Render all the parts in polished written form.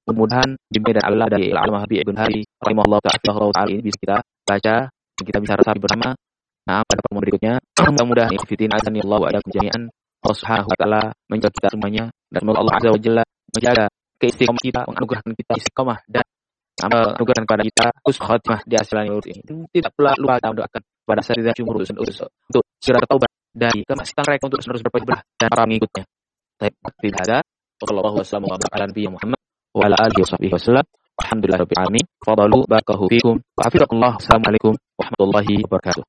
Mudah-mudahan bimbingan dan Allah dari Al-Allamah Habib Ibn Hari rahimahullah ta'ala ini bisa kita baca dan kita bisa resapi bersama. Nah, pada pertemuan berikutnya, mudah-mudahan ikhfitin azani Allah wa adakum jami'an. Allah Subhanahu wa taala menjaga kita semuanya dan semoga Allah Azza wa Jalla menjaga keistiqomah kita, menganugerahkan kita istiqomah dan menganugerahkan kepada kita husnul khatimah di akhirat ini. Tidak pula lupa kita mendoakan kepada saudara jumhur untuk segera bertaubat dari kemaksiatan mereka untuk terus berpikir dan para pengikutnya. Tidak ada. Wassallallahu wasallam wa baraka ala nabiyina Muhammad wa ala alihi washabbihi wasallam. Alhamdulillahirabbil alamin. Fadalu barakallahu fikum. Wa hafizakumullah. Assalamualaikum warahmatullahi wabarakatuh.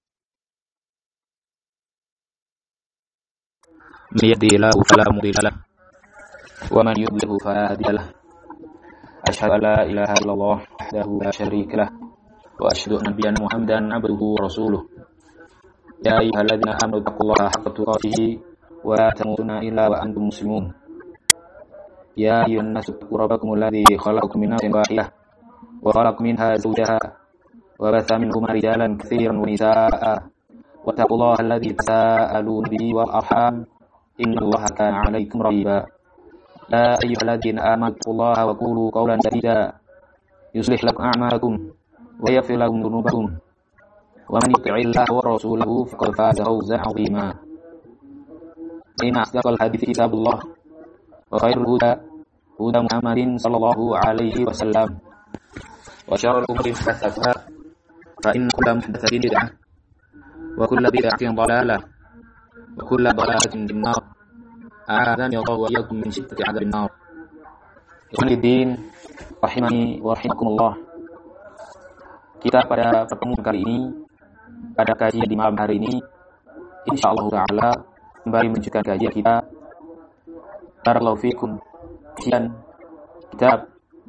من يهده الله فلا مضل له ومن يضلل فلا هادي له أشهد أن لا إله إلا الله وحده لا شريك له وأشهد أن نبينا محمدا عبده ورسوله يا أيها الذين آمنوا اتقوا الله حق تقاته ولا تموتن إلا وأنتم مسلمون يا أيها الناس اتقوا ربكم الذي خلقكم من نفس واحدة وخلق منها زوجها وبث منهما رجالا كثيرا ونساء واتقوا الله الذي تساءلون به والأرحام إن الله كان عليكم رقيبا يا أيها الذين آمنوا اتقوا الله وقولوا قولا سديدا يصلح لكم أعمالكم ويغفر لكم ذنوبكم ومن يطع الله ورسوله فقد فاز فوزا عظيما إن أصدق الحديث كتاب الله وخير الهدى هدى محمد صلى الله عليه وسلم وشر الأمور محدثاتها فإن كل محدثة بدعة وكل بدعة ضلالة وكل ضلالة في النار أعاذني الله وإياكم من شدة عذاب النار. Ikhwani din rahimani wa rahimakumullah. Kita pada pertemuan kali ini, pada kajian di malam hari ini, insyaallah taala kembali melanjutkan kajian kita. Barakallahu fikum. Kajian kitab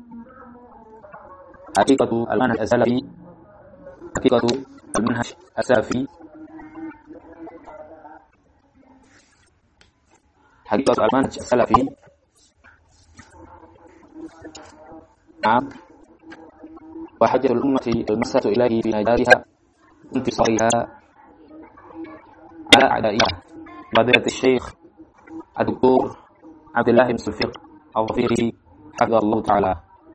Haqiqatu al-Manhaj as-Salafi. Haqiqatu al-Manhaj as-Salafi. حقيقة المنهج السلفي. نعم. وحجة الأمة المسة إليه في نجاتها وانتصارها على أعدائها. فضيلة الشيخ الدكتور عبد الله بن سلفيق الظفيري حفظه الله تعالى.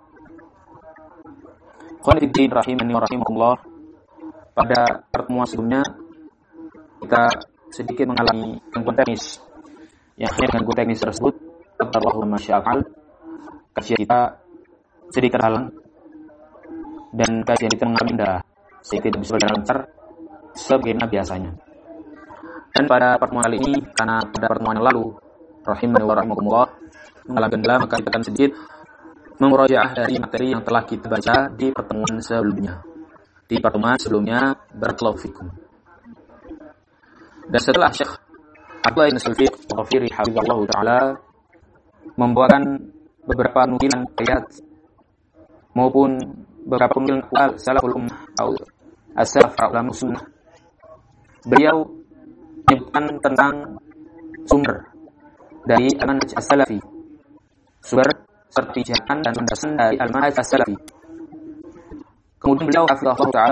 Ikhwani fiddin rahimani wa rahimakumullah. Pada pertemuan sebelumnya kita sedikit mengalami gangguan teknis. Yang akhirnya dengan teknis tersebut, Allahumma sya'al, kajian kita sedikit terhalang dan kajian kita mengalami indah, sehingga tidak bisa berjalan lancar sebagaimana biasanya. Dan pada pertemuan kali ini, karena pada pertemuan yang lalu, rahimani wa rahimakumullah, mengalami kendala, maka kita akan sedikit memurajaah dari materi yang telah kita baca di pertemuan sebelumnya. Di pertemuan sebelumnya, barakallahu fikum. Dan setelah Syekh Abdullah bin Sulfiq al-Ghafiri hafizallahu ta'ala membawakan beberapa nukilan ayat maupun beberapa nukilan aqwal salaful ummah atau as-salaf ulama sunnah. Beliau menyebutkan tentang sumber dari al-manhaj as-salafi, sumber serta pijakan dan landasan dari al-manhaj as-salafi. Kemudian beliau hafizallahu ta'ala